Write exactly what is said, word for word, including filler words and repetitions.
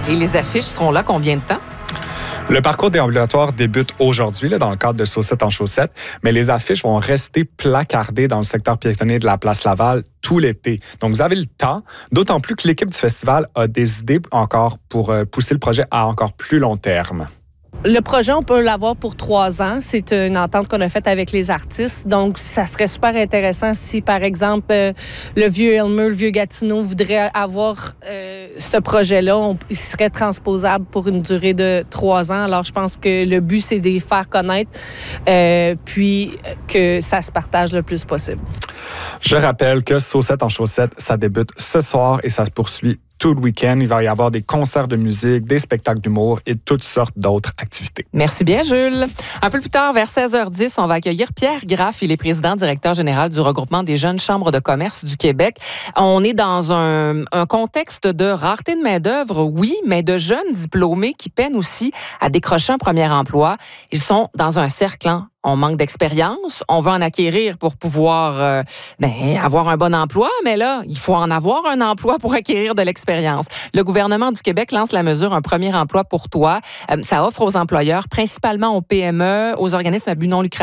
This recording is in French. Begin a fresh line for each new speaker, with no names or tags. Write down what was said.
Et les affiches seront là combien de temps?
Le parcours déambulatoire débute aujourd'hui là, dans le cadre de Saucettes en chaussettes, mais les affiches vont rester placardées dans le secteur piétonnier de la place Laval tout l'été. Donc, vous avez le temps, d'autant plus que l'équipe du festival a des idées encore pour euh, pousser le projet à encore plus long terme.
Le projet, on peut l'avoir pour trois ans. C'est une entente qu'on a faite avec les artistes. Donc, ça serait super intéressant si, par exemple, euh, le vieux Elmer, le vieux Gatineau voudrait avoir euh, ce projet-là. On, il serait transposable pour une durée de trois ans. Alors, je pense que le but, c'est de les faire connaître, euh, puis que ça se partage le plus possible.
Je rappelle que Saucettes en chaussettes, ça débute ce soir et ça se poursuit tout le week-end. Il va y avoir des concerts de musique, des spectacles d'humour et toutes sortes d'autres activités.
Merci bien, Jules. Un peu plus tard, vers seize heures dix, on va accueillir Pierre Graff. Il est président directeur général du regroupement des jeunes chambres de commerce du Québec. On est dans un, un contexte de rareté de main-d'œuvre, oui, mais de jeunes diplômés qui peinent aussi à décrocher un premier emploi. Ils sont dans un cercle, hein. On manque d'expérience, on veut en acquérir pour pouvoir euh, ben, avoir un bon emploi, mais là, il faut en avoir un emploi pour acquérir de l'expérience. Le gouvernement du Québec lance la mesure Un premier emploi pour toi. Euh, ça offre aux employeurs, principalement aux P M E, aux organismes à but non lucratif,